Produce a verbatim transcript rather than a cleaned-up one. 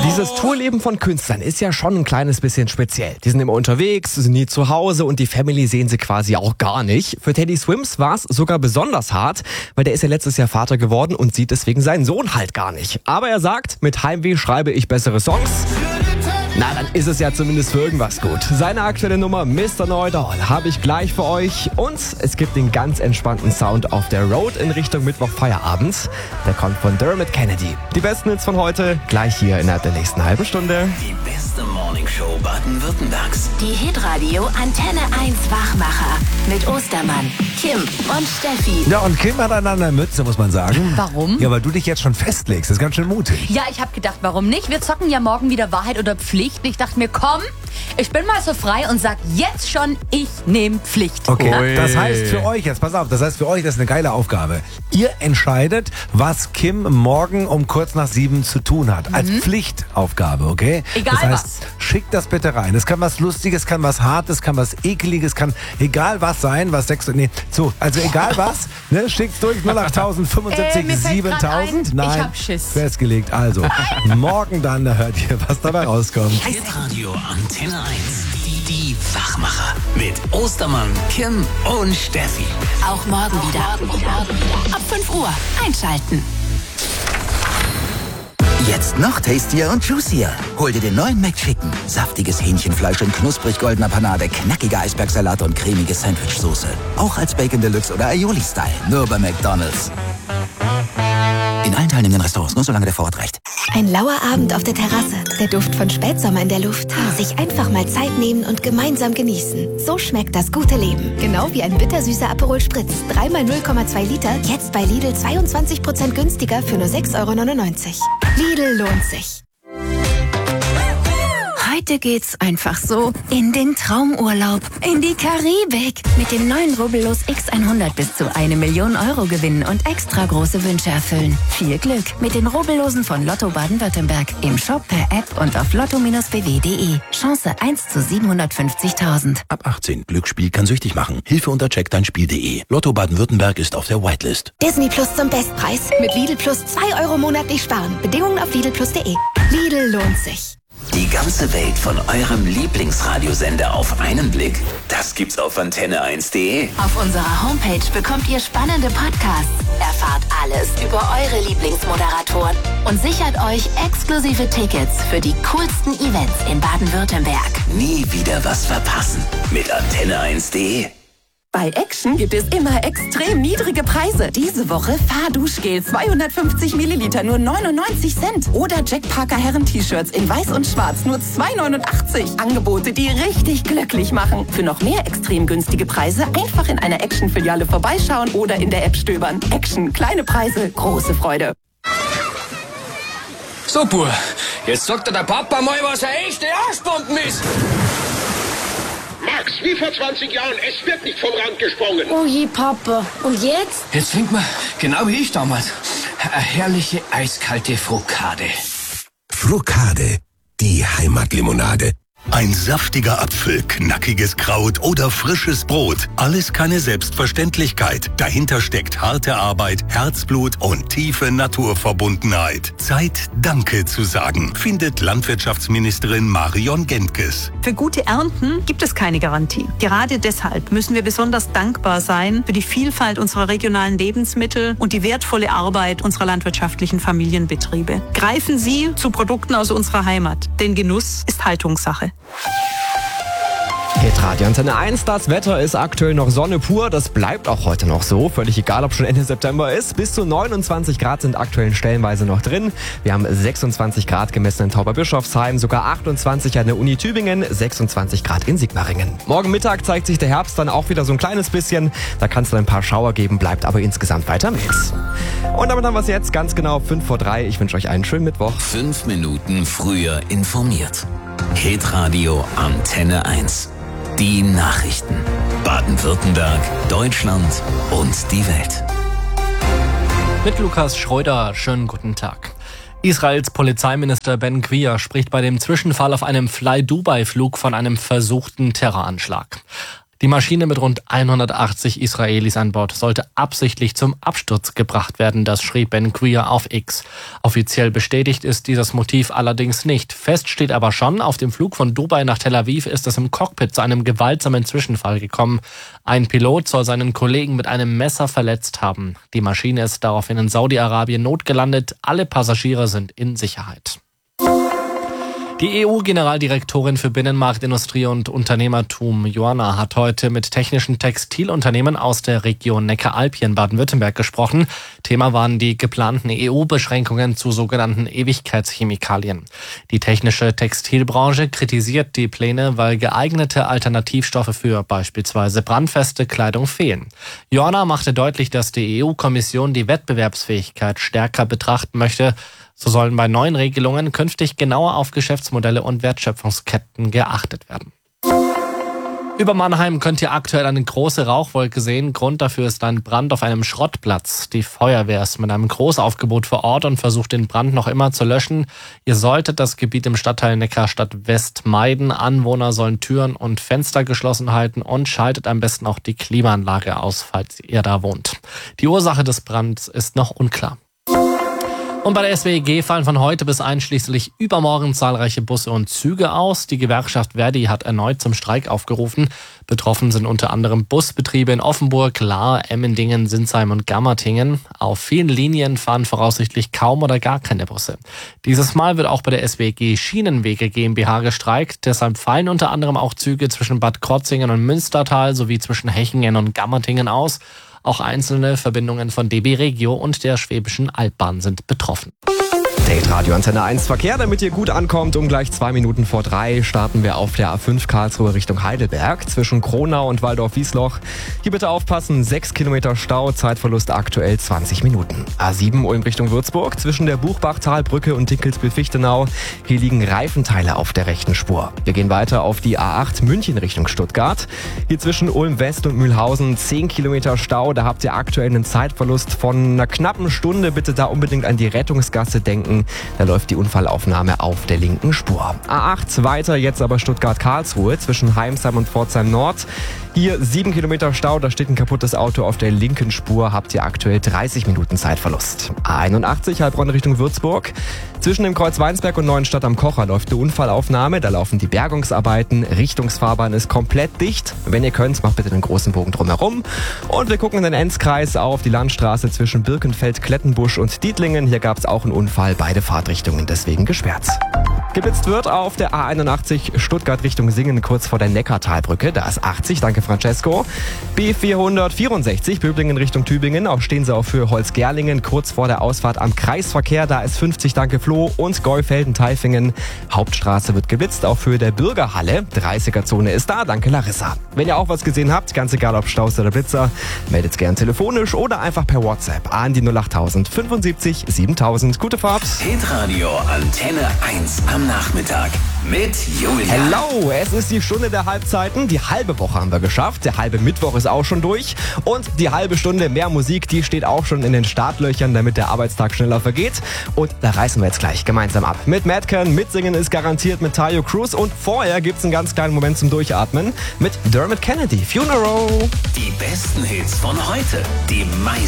Dieses Tourleben von Künstlern ist ja schon ein kleines bisschen speziell. Die sind immer unterwegs, sind nie zu Hause und die Family sehen sie quasi auch gar nicht. Für Teddy Swims war es sogar besonders hart, weil der ist ja letztes Jahr Vater geworden und sieht deswegen seinen Sohn halt gar nicht. Aber er sagt, mit Heimweh schreibe ich bessere Songs. Na, dann ist es ja zumindest für irgendwas gut. Seine aktuelle Nummer Mister Know-It-All habe ich gleich für euch. Und es gibt den ganz entspannten Sound auf der Road in Richtung Mittwoch-Feierabend. Der kommt von Dermot Kennedy. Die besten Hits von heute gleich hier innerhalb der nächsten halben Stunde. Die beste Morningshow Baden-Württembergs. Die Hitradio Antenne eins Wachmacher mit Ostermann, Kim und Steffi. Ja, und Kim hat an einer Mütze, muss man sagen. Warum? Ja, weil du dich jetzt schon festlegst. Das ist ganz schön mutig. Ja, ich habe gedacht, warum nicht? Wir zocken ja morgen wieder Wahrheit oder Pflicht. Ich dachte mir, komm, ich bin mal so frei und sag jetzt schon, ich nehme Pflicht. Okay, Ui. das heißt für euch, jetzt pass auf, das heißt für euch, das ist eine geile Aufgabe. Ihr entscheidet, was Kim morgen um kurz nach sieben zu tun hat. Als Pflichtaufgabe, okay? Egal das heißt, was. schickt das bitte rein. Es kann was Lustiges, kann was Hartes, kann was Ekeliges, kann egal was sein, was Sex... Nee, so, also egal was, ne, schickt's durch null acht fünfundsiebzig Äh, mir fällt grad siebentausend. ein, Nein, ich hab Schiss. festgelegt. Also, morgen dann hört ihr, was dabei rauskommt. Hitradio Antenne eins. Die, die Wachmacher. Mit Ostermann, Kim und Steffi. Auch morgen wieder. Ab fünf Uhr einschalten. Jetzt noch tastier und juicier. Hol dir den neuen McChicken. Saftiges Hähnchenfleisch in knusprig goldener Panade, knackiger Eisbergsalat und cremige Sandwichsoße. Auch als Bacon Deluxe oder Aioli-Style. Nur bei McDonald's. In allen teilnehmenden Restaurants, nur solange der Vorrat reicht. Ein lauer Abend auf der Terrasse, der Duft von Spätsommer in der Luft. Sich einfach mal Zeit nehmen und gemeinsam genießen. So schmeckt das gute Leben. Genau wie ein bittersüßer Aperol Spritz. drei mal null Komma zwei Liter, jetzt bei Lidl zweiundzwanzig Prozent günstiger für nur sechs Euro neunundneunzig. Lidl lohnt sich. Heute geht's einfach so in den Traumurlaub, in die Karibik. Mit dem neuen Rubbellos X hundert bis zu eine Million Euro gewinnen und extra große Wünsche erfüllen. Viel Glück mit den Rubbellosen von Lotto Baden-Württemberg. Im Shop, per App und auf lotto b w punkt de. Chance eins zu siebenhundertfünfzigtausend. Ab achtzehn. Glücksspiel kann süchtig machen. Hilfe unter check dein Spiel punkt de. Lotto Baden-Württemberg ist auf der Whitelist. Disney Plus zum Bestpreis. Mit Lidl Plus zwei Euro monatlich sparen. Bedingungen auf lidl plus punkt de. Lidl lohnt sich. Die ganze Welt von eurem Lieblingsradiosender auf einen Blick. Das gibt's auf antenne eins punkt de. Auf unserer Homepage bekommt ihr spannende Podcasts, erfahrt alles über eure Lieblingsmoderatoren und sichert euch exklusive Tickets für die coolsten Events in Baden-Württemberg. Nie wieder was verpassen. Mit antenne eins punkt de. Bei Action gibt es immer extrem niedrige Preise. Diese Woche Fahrduschgel zweihundertfünfzig Milliliter nur neunundneunzig Cent. Oder Jack Parker Herren-T-Shirts in weiß und schwarz nur zwei neunundachtzig. Angebote, die richtig glücklich machen. Für noch mehr extrem günstige Preise einfach in einer Action-Filiale vorbeischauen oder in der App stöbern. Action, kleine Preise, große Freude. So, Bub, jetzt sagt dir der Papa mal, was eine echte Arschbomben ist. Max, wie vor zwanzig Jahren, es wird nicht vom Rand gesprungen. Oh je, Papa. Und jetzt? Jetzt trinkt man, genau wie ich damals, eine herrliche eiskalte Frukade. Frukade, die Heimatlimonade. Ein saftiger Apfel, knackiges Kraut oder frisches Brot. Alles keine Selbstverständlichkeit. Dahinter steckt harte Arbeit, Herzblut und tiefe Naturverbundenheit. Zeit, Danke zu sagen, findet Landwirtschaftsministerin Marion Gentges. Für gute Ernten gibt es keine Garantie. Gerade deshalb müssen wir besonders dankbar sein für die Vielfalt unserer regionalen Lebensmittel und die wertvolle Arbeit unserer landwirtschaftlichen Familienbetriebe. Greifen Sie zu Produkten aus unserer Heimat, denn Genuss ist Haltungssache. Hitradio Antenne eins, das Wetter ist aktuell noch Sonne pur, das bleibt auch heute noch so, völlig egal, ob schon Ende September ist. Bis zu neunundzwanzig Grad sind aktuell stellenweise noch drin. Wir haben sechsundzwanzig Grad gemessen in Tauberbischofsheim, sogar achtundzwanzig an der Uni Tübingen, sechsundzwanzig Grad in Sigmaringen. Morgen Mittag zeigt sich der Herbst dann auch wieder so ein kleines bisschen, da kann es dann ein paar Schauer geben, bleibt aber insgesamt weiter mild. Und damit haben wir es jetzt ganz genau fünf vor drei. Ich wünsche euch einen schönen Mittwoch. Fünf Minuten früher informiert. Hitradio Antenne eins. Die Nachrichten. Baden-Württemberg, Deutschland und die Welt. Mit Lukas Schreuder, schönen guten Tag. Israels Polizeiminister Ben Gvir spricht bei dem Zwischenfall auf einem Fly-Dubai-Flug von einem versuchten Terroranschlag. Die Maschine mit rund hundertachtzig Israelis an Bord sollte absichtlich zum Absturz gebracht werden, das schrieb Ben Gvir auf X. Offiziell bestätigt ist dieses Motiv allerdings nicht. Fest steht aber schon, auf dem Flug von Dubai nach Tel Aviv ist es im Cockpit zu einem gewaltsamen Zwischenfall gekommen. Ein Pilot soll seinen Kollegen mit einem Messer verletzt haben. Die Maschine ist daraufhin in Saudi-Arabien notgelandet. Alle Passagiere sind in Sicherheit. Die E U-Generaldirektorin für Binnenmarkt, Industrie und Unternehmertum, Joanna, hat heute mit technischen Textilunternehmen aus der Region Neckaralb hier in Baden-Württemberg gesprochen. Thema waren die geplanten E U-Beschränkungen zu sogenannten Ewigkeitschemikalien. Die technische Textilbranche kritisiert die Pläne, weil geeignete Alternativstoffe für beispielsweise brandfeste Kleidung fehlen. Joanna machte deutlich, dass die E U-Kommission die Wettbewerbsfähigkeit stärker betrachten möchte. So sollen bei neuen Regelungen künftig genauer auf Geschäftsmodelle und Wertschöpfungsketten geachtet werden. Über Mannheim könnt ihr aktuell eine große Rauchwolke sehen. Grund dafür ist ein Brand auf einem Schrottplatz. Die Feuerwehr ist mit einem Großaufgebot vor Ort und versucht den Brand noch immer zu löschen. Ihr solltet das Gebiet im Stadtteil Neckarstadt West meiden. Anwohner sollen Türen und Fenster geschlossen halten und schaltet am besten auch die Klimaanlage aus, falls ihr da wohnt. Die Ursache des Brands ist noch unklar. Und bei der S W G fallen von heute bis einschließlich übermorgen zahlreiche Busse und Züge aus. Die Gewerkschaft Verdi hat erneut zum Streik aufgerufen. Betroffen sind unter anderem Busbetriebe in Offenburg, Lahr, Emmendingen, Sinsheim und Gammertingen. Auf vielen Linien fahren voraussichtlich kaum oder gar keine Busse. Dieses Mal wird auch bei der S W G Schienenwege GmbH gestreikt. Deshalb fallen unter anderem auch Züge zwischen Bad Krotzingen und Münstertal sowie zwischen Hechingen und Gammertingen aus. Auch einzelne Verbindungen von D B Regio und der Schwäbischen Albahn sind betroffen. Date Radio Antenne eins Verkehr, damit ihr gut ankommt. Um gleich zwei Minuten vor drei starten wir auf der A fünf Karlsruhe Richtung Heidelberg zwischen Kronau und Waldorf-Wiesloch. Hier bitte aufpassen, sechs Kilometer Stau, Zeitverlust aktuell zwanzig Minuten. A sieben Ulm Richtung Würzburg zwischen der Buchbachtalbrücke und Dinkelsbühl-Fichtenau. Hier liegen Reifenteile auf der rechten Spur. Wir gehen weiter auf die A acht München Richtung Stuttgart. Hier zwischen Ulm West und Mühlhausen zehn Kilometer Stau. Da habt ihr aktuell einen Zeitverlust von einer knappen Stunde. Bitte da unbedingt an die Rettungsgasse denken. Da läuft die Unfallaufnahme auf der linken Spur. A acht weiter, jetzt aber Stuttgart-Karlsruhe zwischen Heimsheim und Pforzheim Nord. Hier sieben Kilometer Stau, da steht ein kaputtes Auto auf der linken Spur, habt ihr aktuell dreißig Minuten Zeitverlust. A einundachtzig Heilbronn Richtung Würzburg. Zwischen dem Kreuz Weinsberg und Neuenstadt am Kocher läuft eine Unfallaufnahme, da laufen die Bergungsarbeiten, Richtungsfahrbahn ist komplett dicht. Wenn ihr könnt, macht bitte den großen Bogen drumherum. Und wir gucken in den Enzkreis auf die Landstraße zwischen Birkenfeld, Klettenbusch und Dietlingen. Hier gab es auch einen Unfall, beide Fahrtrichtungen deswegen gesperrt. Geblitzt wird auf der A einundachtzig Stuttgart Richtung Singen kurz vor der Neckartalbrücke. Da ist achtzig, danke Francesco. B vierhundertvierundsechzig Böblingen Richtung Tübingen. Auch stehen sie auf Höhe Holzgerlingen kurz vor der Ausfahrt am Kreisverkehr. Da ist fünfzig, danke Flo. Und Gäufelden-Taifingen. Hauptstraße wird geblitzt auf Höhe der Bürgerhalle. dreißiger-Zone ist da, danke Larissa. Wenn ihr auch was gesehen habt, ganz egal ob Staus oder Blitzer, meldet gern telefonisch oder einfach per WhatsApp an die null acht fünfundsiebzig siebentausend. Gute Fahrt. Hitradio Antenne eins am Nachmittag mit Julia. Hello, es ist die Stunde der Halbzeiten. Die halbe Woche haben wir geschafft. Der halbe Mittwoch ist auch schon durch. Und die halbe Stunde mehr Musik, die steht auch schon in den Startlöchern, damit der Arbeitstag schneller vergeht. Und da reißen wir jetzt gleich gemeinsam ab. Mit Madcan, mitsingen ist garantiert mit Tayo Cruz. Und vorher gibt's einen ganz kleinen Moment zum Durchatmen mit Dermot Kennedy, Funeral. Die besten Hits von heute. Die meisten